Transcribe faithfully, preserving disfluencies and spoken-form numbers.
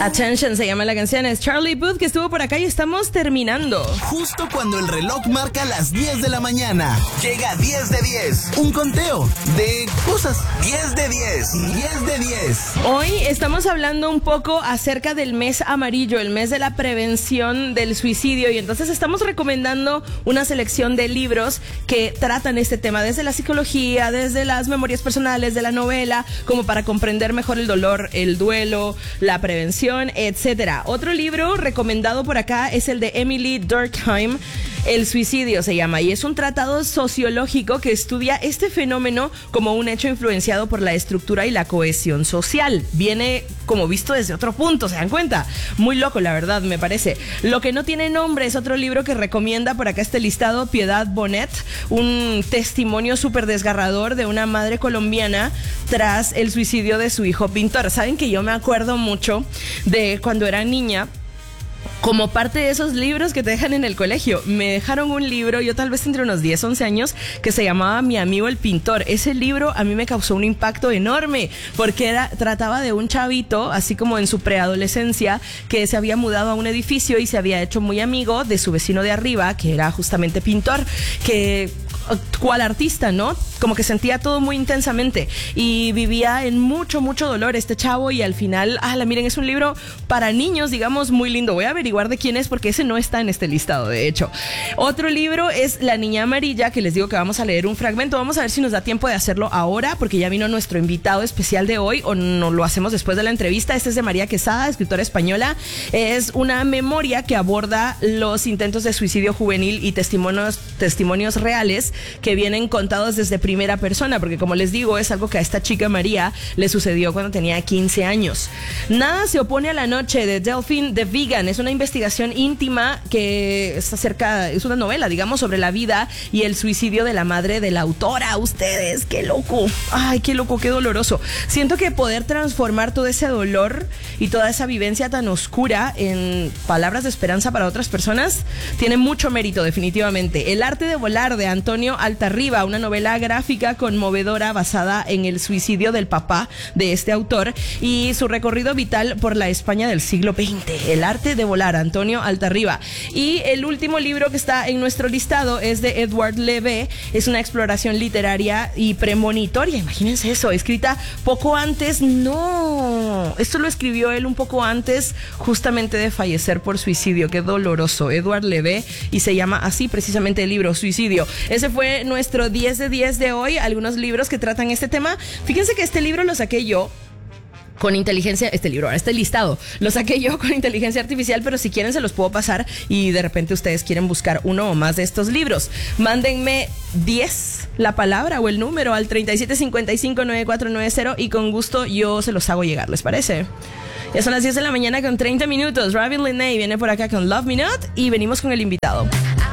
Attention se llama la canción, es Charlie Puth que estuvo por acá y estamos terminando. Justo cuando el reloj marca las diez de la mañana, llega diez de diez, un conteo de cosas. diez de diez, diez de diez. Hoy estamos hablando un poco acerca del mes amarillo, el mes de la prevención del suicidio, y entonces estamos recomendando una selección de libros que tratan este tema desde la psicología, desde las memorias personales, de la novela, como para comprender mejor el dolor, el duelo, la prevención, etcétera. Otro libro recomendado por acá es el de Emily Durkheim, El suicidio se llama, y es un tratado sociológico que estudia este fenómeno como un hecho influenciado por la estructura y la cohesión social. Viene como visto desde otro punto, ¿se dan cuenta? Muy loco, la verdad, me parece. Lo que no tiene nombre es otro libro que recomienda por acá este listado Piedad Bonet, un testimonio súper desgarrador de una madre colombiana tras el suicidio de su hijo pintor. Saben que yo me acuerdo mucho de cuando era niña, como parte de esos libros que te dejan en el colegio. Me dejaron un libro, yo tal vez tendría unos diez, once años, que se llamaba Mi amigo el pintor. Ese libro a mí me causó un impacto enorme, porque era, trataba de un chavito, así como en su preadolescencia, que se había mudado a un edificio y se había hecho muy amigo de su vecino de arriba, que era justamente pintor, que... cual artista, ¿no? Como que sentía todo muy intensamente y vivía en mucho, mucho dolor este chavo, y al final, ah, la miren, es un libro para niños, digamos, muy lindo. Voy a averiguar de quién es porque ese no está en este listado, de hecho. Otro libro es La Niña Amarilla, que les digo que vamos a leer un fragmento. Vamos a ver si nos da tiempo de hacerlo ahora, porque ya vino nuestro invitado especial de hoy, o no lo hacemos después de la entrevista. Este es de María Quesada, escritora española. Es una memoria que aborda los intentos de suicidio juvenil y testimonios, testimonios reales que vienen contados desde primera persona, porque como les digo, es algo que a esta chica María le sucedió cuando tenía quince años. Nada se opone a la noche, de Delphine de Vigan. Es una investigación íntima que es acerca, es una novela, digamos, sobre la vida y el suicidio de la madre de la autora. Ustedes, qué loco, ay, qué loco, qué doloroso. Siento que poder transformar todo ese dolor y toda esa vivencia tan oscura en palabras de esperanza para otras personas tiene mucho mérito, definitivamente. El arte de volar, de Antonio Altarriba, una novela gráfica conmovedora basada en el suicidio del papá de este autor y su recorrido vital por la España del siglo veinte. El arte de volar, Antonio Altarriba. Y el último libro que está en nuestro listado es de Edward Leve. Es una exploración literaria y premonitoria, imagínense eso, escrita poco antes, no, esto lo escribió él un poco antes justamente de fallecer por suicidio. Qué doloroso, Edward Leve, y se llama así precisamente el libro, Suicidio. Ese fue nuestro diez de diez de hoy, algunos libros que tratan este tema. Fíjense que este libro lo saqué yo con inteligencia, este libro, este listado, lo saqué yo con inteligencia artificial, pero si quieren se los puedo pasar y de repente ustedes quieren buscar uno o más de estos libros. Mándenme diez, la palabra o el número, al treinta y siete cincuenta y cinco noventa y cuatro noventa y con gusto yo se los hago llegar, ¿les parece? Ya son las diez de la mañana con treinta minutos. Robin Linnae viene por acá con Love Me Not y venimos con el invitado.